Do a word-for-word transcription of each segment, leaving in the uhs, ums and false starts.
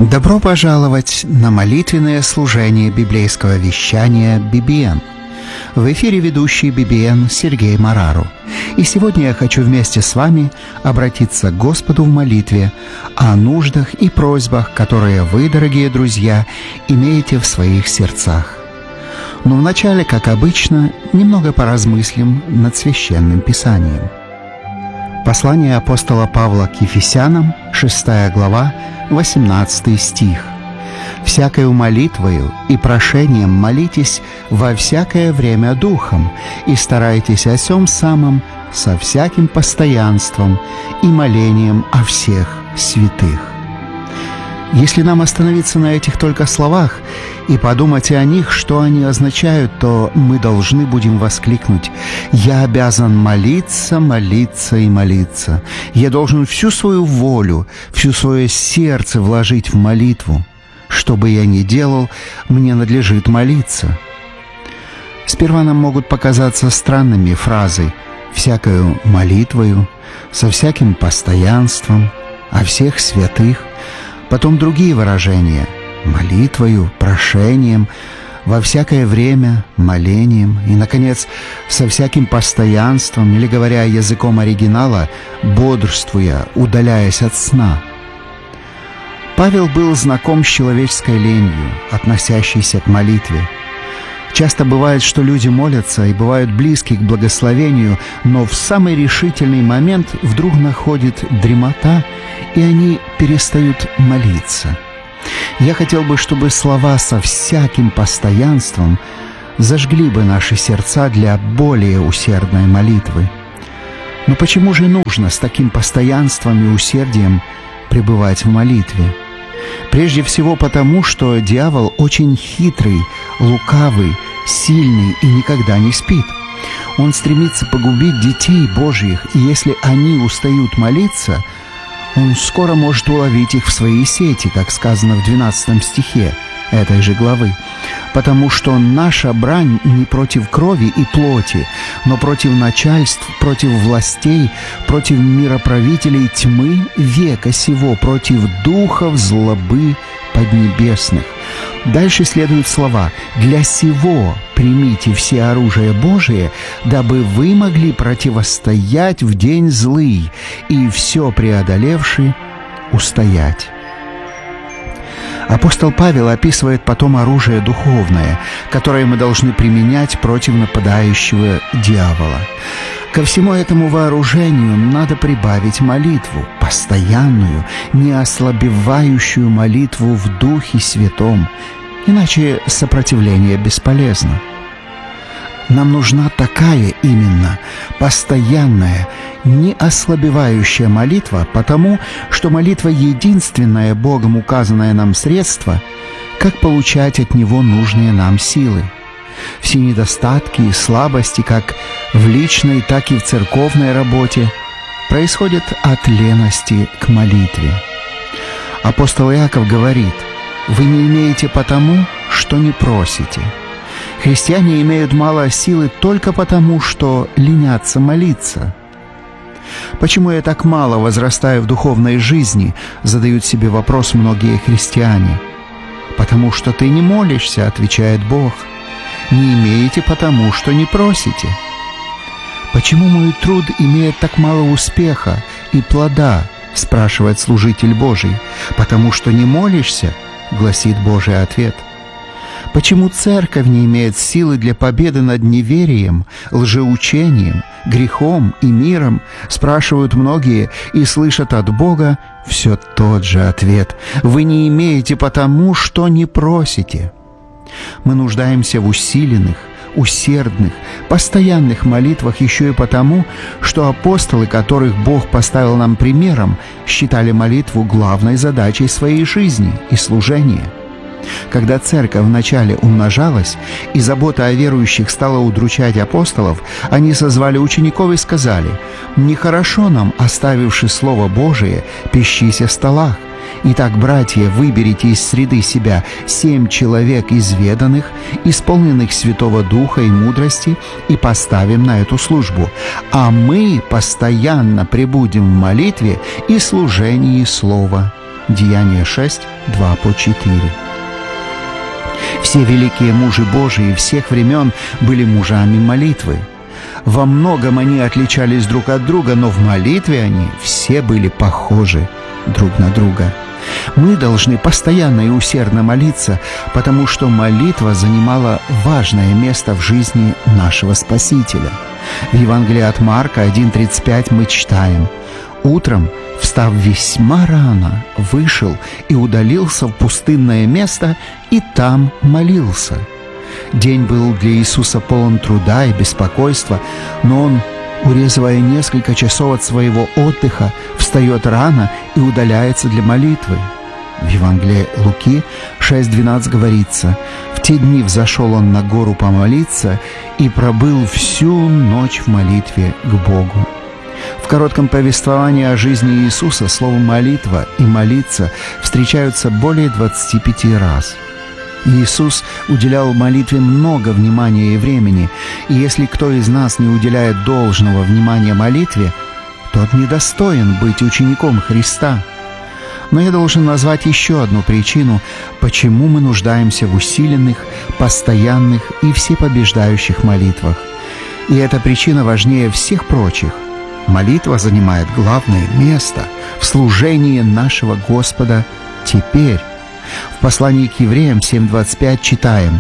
Добро пожаловать на молитвенное служение библейского вещания би би эн. В эфире ведущий би би эн Сергей Марару. И сегодня я хочу вместе с вами обратиться к Господу в молитве о нуждах и просьбах, которые вы, дорогие друзья, имеете в своих сердцах. Но вначале, как обычно, немного поразмыслим над Священным Писанием. Послание апостола Павла к Ефесянам, шестая глава, восемнадцатый стих. «Всякою молитвою и прошением молитесь во всякое время Духом, и старайтесь о сем самом со всяким постоянством и молением о всех святых». Если нам остановиться на этих только словах и подумать о них, что они означают, то мы должны будем воскликнуть: «Я обязан молиться, молиться и молиться. Я должен всю свою волю, всю свое сердце вложить в молитву. Что бы я ни делал, мне надлежит молиться». Сперва нам могут показаться странными фразы «всякою молитвою», «со всяким постоянством», «о всех святых». Потом другие выражения «молитвою», «прошением», «во всякое время», «молением» и, наконец, «со всяким постоянством» или, говоря языком оригинала, «бодрствуя, удаляясь от сна». Павел был знаком с человеческой ленью, относящейся к молитве. Часто бывает, что люди молятся и бывают близки к благословению, но в самый решительный момент вдруг находит дремота, и они перестают молиться. Я хотел бы, чтобы слова «со всяким постоянством» зажгли бы наши сердца для более усердной молитвы. Но почему же нужно с таким постоянством и усердием пребывать в молитве? Прежде всего потому, что дьявол очень хитрый, лукавый, сильный и никогда не спит. Он стремится погубить детей Божьих, и если они устают молиться, он скоро может уловить их в свои сети, как сказано в двенадцатом стихе этой же главы. Потому что наша брань не против крови и плоти, но против начальств, против властей, против мироправителей тьмы века сего, против духов злобы поднебесных. Дальше следуют слова: «Для сего примите все оружие Божие, дабы вы могли противостоять в день злый, и все преодолевши устоять». Апостол Павел описывает потом оружие духовное, которое мы должны применять против нападающего дьявола. Ко всему этому вооружению надо прибавить молитву, постоянную, не ослабевающую молитву в Духе Святом, иначе сопротивление бесполезно. Нам нужна такая именно, постоянная, не ослабевающая молитва, потому что молитва — единственное Богом указанное нам средство, как получать от Него нужные нам силы. Все недостатки и слабости, как в личной, так и в церковной работе, происходят от лености к молитве. Апостол Иаков говорит: «Вы не имеете потому, что не просите». Христиане имеют мало силы только потому, что ленятся молиться. Почему я так мало возрастаю в духовной жизни, задают себе вопрос многие христиане. «Потому что ты не молишься», — отвечает Бог. «Не имеете потому, что не просите». «Почему мой труд имеет так мало успеха и плода?» — спрашивает служитель Божий. «Потому что не молишься», — гласит Божий ответ. Почему церковь не имеет силы для победы над неверием, лжеучением, грехом и миром, спрашивают многие и слышат от Бога все тот же ответ: «Вы не имеете потому, что не просите». Мы нуждаемся в усиленных, усердных, постоянных молитвах еще и потому, что апостолы, которых Бог поставил нам примером, считали молитву главной задачей своей жизни и служения. Когда церковь вначале умножалась, и забота о верующих стала удручать апостолов, они созвали учеников и сказали: «Нехорошо нам, оставивши Слово Божие, пищись о столах. Итак, братья, выберите из среды себя семь человек изведанных, исполненных Святого Духа и мудрости, и поставим на эту службу. А мы постоянно пребудем в молитве и служении Слова Деяния шесть, два по четыре. Все великие мужи Божии всех времен были мужами молитвы. Во многом они отличались друг от друга, но в молитве они все были похожи друг на друга. Мы должны постоянно и усердно молиться, потому что молитва занимала важное место в жизни нашего Спасителя. В Евангелии от Марка один тридцать пять мы читаем: «Утром, встав весьма рано, вышел и удалился в пустынное место, и там молился». День был для Иисуса полон труда и беспокойства, но Он, урезывая несколько часов от своего отдыха, встает рано и удаляется для молитвы. В Евангелии Луки шесть двенадцать говорится: «В те дни взошел Он на гору помолиться и пробыл всю ночь в молитве к Богу». В коротком повествовании о жизни Иисуса слово «молитва» и «молиться» встречаются более двадцати пяти раз. Иисус уделял молитве много внимания и времени, и если кто из нас не уделяет должного внимания молитве, тот недостоин быть учеником Христа. Но я должен назвать еще одну причину, почему мы нуждаемся в усиленных, постоянных и всепобеждающих молитвах. И эта причина важнее всех прочих. Молитва занимает главное место в служении нашего Господа теперь. В послании к Евреям семь двадцать пять читаем: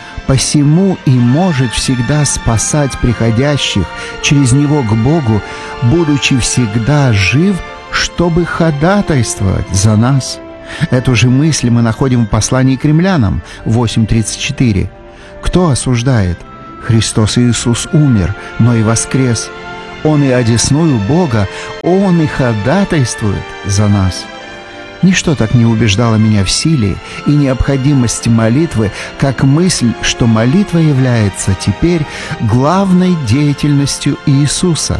«Посему и может всегда спасать приходящих через Него к Богу, будучи всегда жив, чтобы ходатайствовать за нас». Эту же мысль мы находим в послании к Римлянам восемь тридцать четыре. «Кто осуждает? Христос Иисус умер, но и воскрес. Он и одесную Бога, Он и ходатайствует за нас». Ничто так не убеждало меня в силе и необходимости молитвы, как мысль, что молитва является теперь главной деятельностью Иисуса.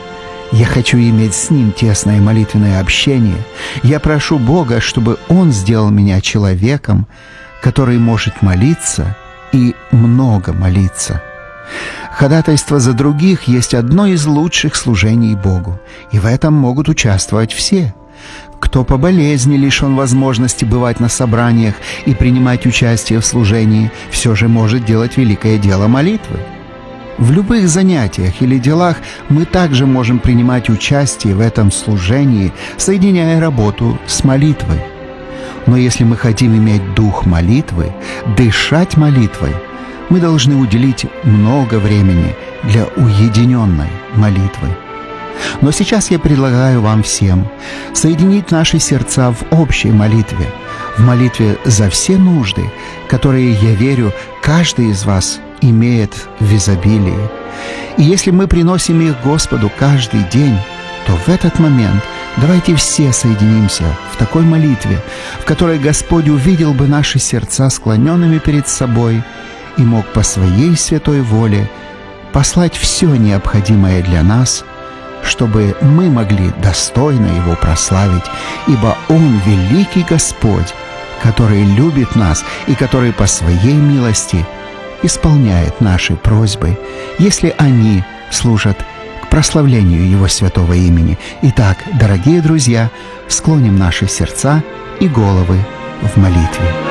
Я хочу иметь с Ним тесное молитвенное общение. Я прошу Бога, чтобы Он сделал меня человеком, который может молиться и много молиться. Ходатайство за других есть одно из лучших служений Богу, и в этом могут участвовать все. Кто по болезни лишен возможности бывать на собраниях и принимать участие в служении, все же может делать великое дело молитвы. В любых занятиях или делах мы также можем принимать участие в этом служении, соединяя работу с молитвой. Но если мы хотим иметь дух молитвы, дышать молитвой, мы должны уделить много времени для уединенной молитвы. Но сейчас я предлагаю вам всем соединить наши сердца в общей молитве, в молитве за все нужды, которые, я верю, каждый из вас имеет в изобилии. И если мы приносим их Господу каждый день, то в этот момент давайте все соединимся в такой молитве, в которой Господь увидел бы наши сердца склоненными перед собой и мог по Своей святой воле послать все необходимое для нас, чтобы мы могли достойно Его прославить, ибо Он великий Господь, который любит нас и который по Своей милости исполняет наши просьбы, если они служат к прославлению Его святого имени. Итак, дорогие друзья, склоним наши сердца и головы в молитве.